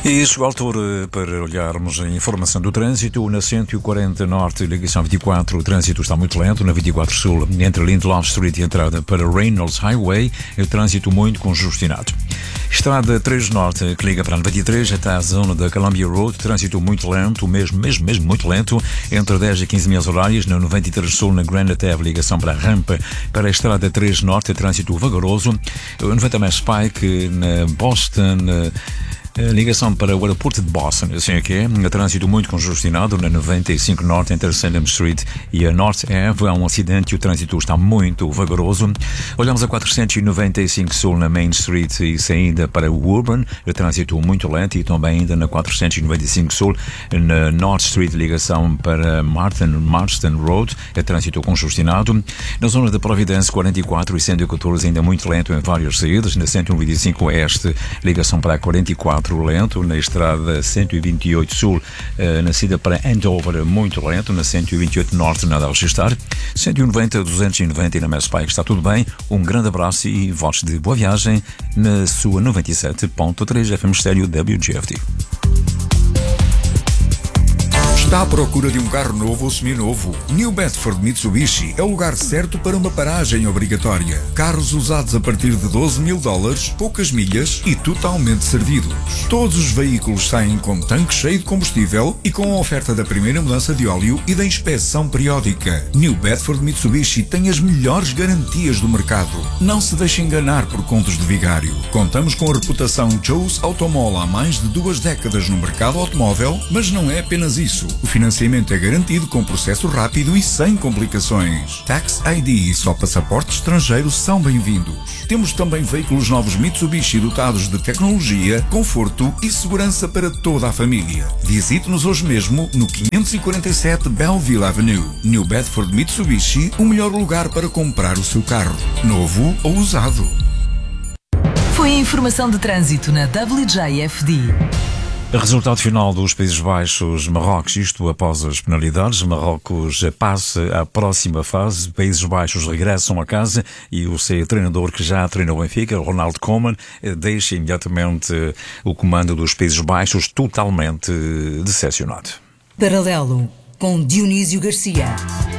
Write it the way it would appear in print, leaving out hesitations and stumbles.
E chegou a altura para olharmos a informação do trânsito. Na 140 Norte, ligação 24, o trânsito está muito lento. Na 24 Sul, entre Lindelof Street e entrada para Reynolds Highway, o trânsito muito congestionado. Estrada 3 Norte, que liga para a 23 até a zona da Columbia Road, trânsito muito lento, mesmo muito lento, entre 10 e 15 milhas horárias. Na 93 Sul, na Grand Ave, ligação para a rampa para a Estrada 3 Norte, trânsito vagaroso. 90 mais Pike, na Boston, ligação para o aeroporto de Boston, assim é que é. Trânsito muito congestionado na 95 Norte, entre Salem Street e a North Ave. Há um acidente e o trânsito está muito vagaroso. Olhamos a 495 Sul na Main Street e saída para o Urban, o trânsito muito lento, e também ainda na 495 Sul na North Street, ligação para Marston Road, é trânsito congestionado. Na zona da Providence, 44 e 114 ainda muito lento em várias saídas. Na 125 Oeste, ligação para a 44 lento. Na estrada 128 Sul, na saída para Andover, muito lento. Na 128 Norte, nada a registrar. 190, 290 e na Mass Pike está tudo bem. Um grande abraço e votos de boa viagem na sua 97.3 FM Estéreo WGFT. Está à procura de um carro novo ou seminovo? New Bedford Mitsubishi é o lugar certo para uma paragem obrigatória. Carros usados a partir de $12.000, poucas milhas e totalmente servidos. Todos os veículos saem com tanque cheio de combustível e com a oferta da primeira mudança de óleo e da inspeção periódica. New Bedford Mitsubishi tem as melhores garantias do mercado. Não se deixe enganar por contos de vigário. Contamos com a reputação Joe's Automall há mais de 2 décadas no mercado automóvel, mas não é apenas isso. O financiamento é garantido com processo rápido e sem complicações. Tax ID e só passaporte estrangeiro são bem-vindos. Temos também veículos novos Mitsubishi dotados de tecnologia, conforto e segurança para toda a família. Visite-nos hoje mesmo no 547 Belleville Avenue. New Bedford Mitsubishi, o melhor lugar para comprar o seu carro, novo ou usado. Foi a informação de trânsito na WJFD. Resultado final dos Países Baixos-Marrocos, isto após as penalidades. Marrocos passa à próxima fase, Países Baixos regressam a casa e o seu treinador, que já treinou o Benfica, Ronald Koeman, deixa imediatamente o comando dos Países Baixos totalmente decepcionado. Paralelo com Dionísio Garcia.